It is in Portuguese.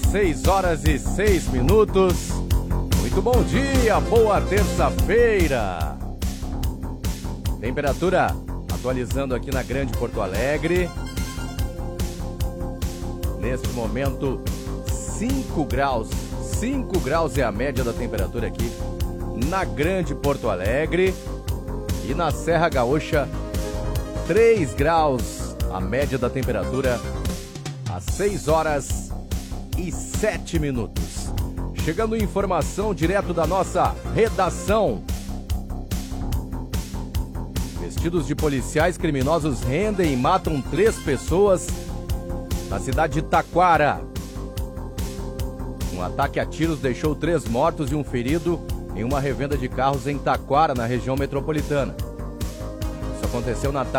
6h06. Muito bom dia, boa terça-feira. Temperatura atualizando aqui na Grande Porto Alegre. Neste momento, 5 graus. 5 graus é a média da temperatura aqui na Grande Porto Alegre. E na Serra Gaúcha, 3 graus a média da temperatura às 6h07. Chegando informação direto da nossa redação. Vestidos de policiais, criminosos rendem e matam 3 pessoas na cidade de Taquara. Um ataque a tiros deixou 3 mortos e um ferido em uma revenda de carros em Taquara, na região metropolitana. Isso aconteceu na